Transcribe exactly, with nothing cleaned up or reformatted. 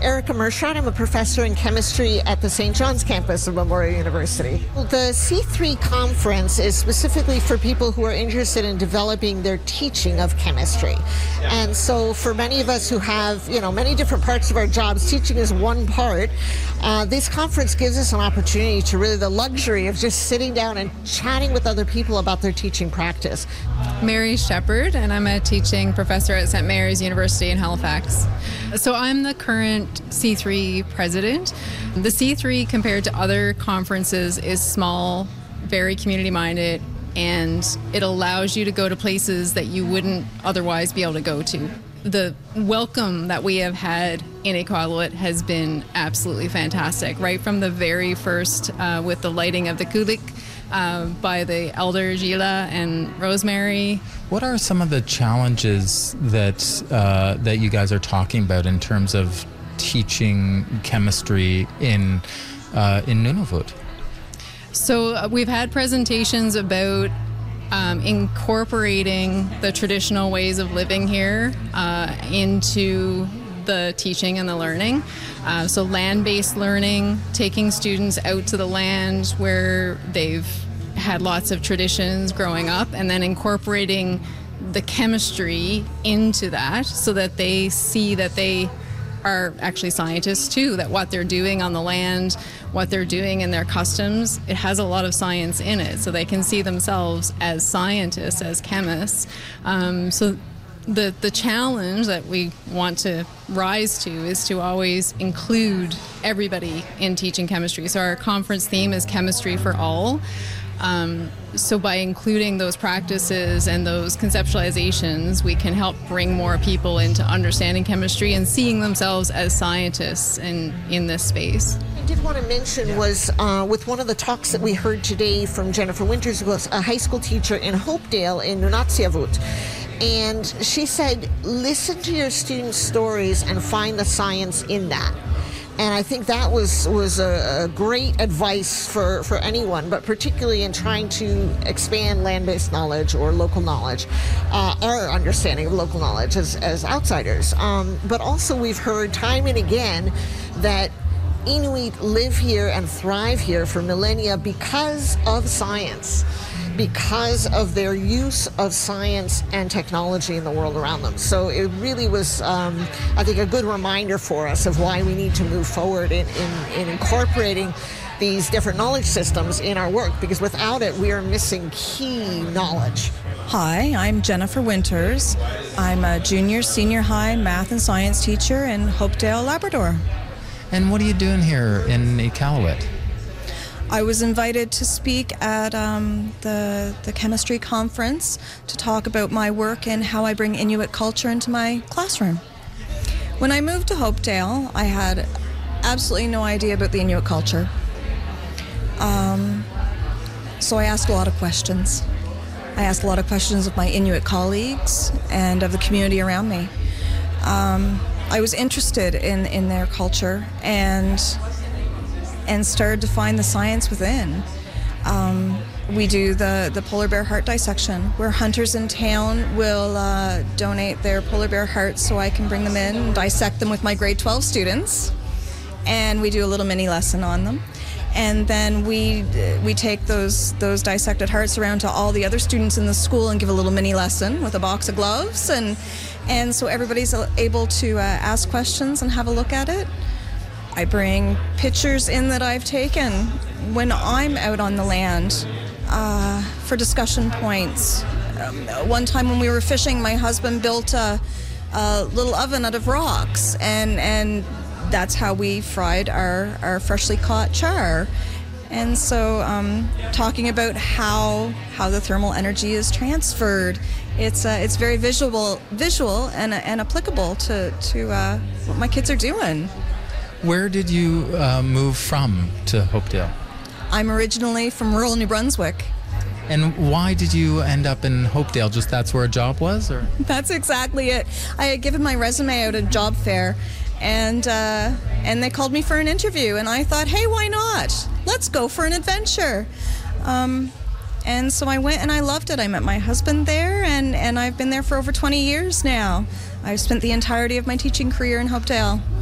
Erica Mershon. I'm a professor in chemistry at the Saint John's campus of Memorial University. The C three conference is specifically for people who are interested in developing their teaching of chemistry. And so for many of us who have, you know, many different parts of our jobs, teaching is one part. Uh, this conference gives us an opportunity to really the luxury of just sitting down and chatting with other people about their teaching practice. Mary Shepard, and I'm a teaching professor at Saint Mary's University in Halifax. So I'm the current C three president. The C three, compared to other conferences, is small, very community-minded, and it allows you to go to places that you wouldn't otherwise be able to go to. The welcome that we have had in Iqaluit has been absolutely fantastic, right from the very first uh, with the lighting of the Kulik uh, by the elder Gila and Rosemary. What are some of the challenges that uh, that you guys are talking about in terms of teaching chemistry in uh, in Nunavut? So uh, we've had presentations about Um, incorporating the traditional ways of living here uh, into the teaching and the learning. Uh, so land-based learning, taking students out to the land where they've had lots of traditions growing up, and then incorporating the chemistry into that so that they see that they are actually scientists too, that what they're doing on the land, what they're doing in their customs, it has a lot of science in it, so they can see themselves as scientists, as chemists. Um, so the the challenge that we want to rise to is to always include everybody in teaching chemistry. So our conference theme is Chemistry for All. Um, so by including those practices and those conceptualizations, we can help bring more people into understanding chemistry and seeing themselves as scientists in, in this space. I did want to mention was uh, with one of the talks that we heard today from Jennifer Winters, who was a high school teacher in Hopedale in Nunatsiavut. And she said, listen to your students' stories and find the science in that. And I think that was was a, a great advice for, for anyone, but particularly in trying to expand land-based knowledge or local knowledge, uh, our understanding of local knowledge as, as outsiders. Um, but also we've heard time and again that Inuit live here and thrive here for millennia because of science, because of their use of science and technology in the world around them. So it really was, um, I think, a good reminder for us of why we need to move forward in, in, in incorporating these different knowledge systems in our work, because without it, we are missing key knowledge. Hi, I'm Jennifer Winters. I'm a junior, senior high math and science teacher in Hopedale, Labrador. And what are you doing here in Iqaluit? I was invited to speak at um, the, the chemistry conference to talk about my work and how I bring Inuit culture into my classroom. When I moved to Hopedale, I had absolutely no idea about the Inuit culture. Um, so I asked a lot of questions. I asked a lot of questions of my Inuit colleagues and of the community around me. Um, I was interested in, in their culture and and started to find the science within. Um, we do the, the polar bear heart dissection, where hunters in town will uh, donate their polar bear hearts so I can bring them in and dissect them with my grade twelve students. And we do a little mini lesson on them. And then we we take those those dissected hearts around to all the other students in the school and give a little mini lesson with a box of gloves. And, and so everybody's able to uh, ask questions and have a look at it. I bring pictures in that I've taken when I'm out on the land uh, for discussion points. Um, one time when we were fishing, my husband built a, a little oven out of rocks, and, and that's how we fried our, our freshly caught char. And so um, talking about how how the thermal energy is transferred, it's uh, it's very visual, visual and, and applicable to, to uh, what my kids are doing. Where did you uh, move from to Hopedale? I'm originally from rural New Brunswick. And why did you end up in Hopedale? Just that's where a job was, or? That's exactly it. I had given my resume out at a job fair, and uh, and they called me for an interview, and I thought, hey, why not? Let's go for an adventure. Um, and so I went, and I loved it. I met my husband there, and, and I've been there for over twenty years now. I've spent the entirety of my teaching career in Hopedale.